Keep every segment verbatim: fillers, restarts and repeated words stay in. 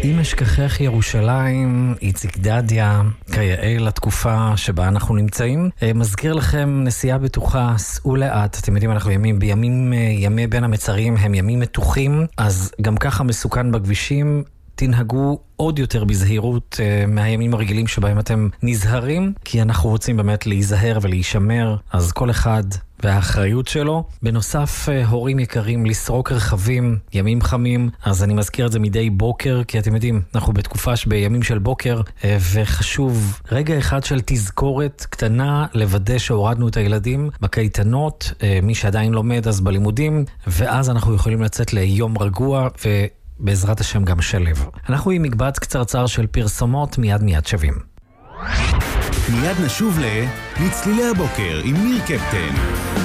אם אשכחך ירושלים, איציק דדיה, כיאה לתקופה שבה אנחנו נמצאים. מזכיר לכם נסיעה בטוחה, סעו לאט. אתם יודעים, אנחנו ימים, בימים, ימי בין המצרים הם ימים מתוחים, אז גם ככה מסוכן בכבישים. תנהגו עוד יותר בזהירות uh, מהימים הרגילים שבהם אתם נזהרים, כי אנחנו רוצים באמת להיזהר ולהישמר, אז כל אחד והאחריות שלו. בנוסף, uh, הורים יקרים, לסרוק רכבים, ימים חמים, אז אני מזכיר את זה מדי בוקר, כי אתם יודעים, אנחנו בתקופה שבימים של בוקר, uh, וחשוב רגע אחד של תזכורת קטנה, לוודא שהורדנו את הילדים בקייטנות, uh, מי שעדיין לומד אז בלימודים, ואז אנחנו יכולים לצאת ליום רגוע ו... בעזרת השם גם שלב. אנחנו עם מקבץ קצרצר של פרסומות, מיד מיד שווים. מיד נשוב לצלילי הבוקר עם ניר קפטן.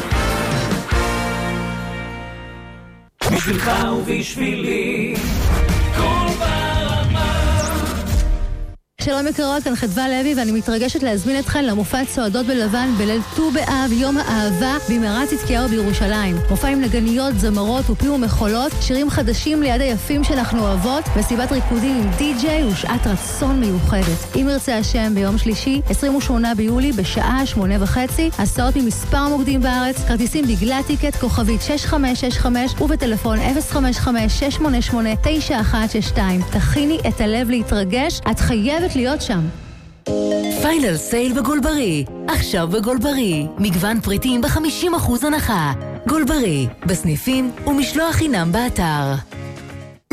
בשבילך ובשבילי כל ברמה. שלום יקרות, כאן חדווה לוי ואני מתרגשת להזמין אתכן למופע צועדות בלבן בליל ט"ו באב, יום האהבה במערת צדקיהו בירושלים. מופע עם נגניות, זמרות ופי ומחולות, שירים חדשים ליד היפים שאנחנו אוהבות, וסיבת ריקודים עם די-ג'יי ושעת רצון מיוחדת. אם ירצה השם, ביום שלישי, עשרים ושמונה ביולי בשעה שמונה וחצי, הסעות ממספר מוקדים בארץ, כרטיסים בגלל טיקט כוכבית שש חמש שש חמש ובטלפון אפס חמש חמש שש שמונה שמונה תשע אחת שש שתיים. תכיני את הלב להתרגש, את חייבת להיות שם. פיינל סייל בגולברי. עכשיו בגולברי. מגוון פריטים ב-חמישים אחוז הנחה. גולברי. בסניפים ומשלוח חינם באתר.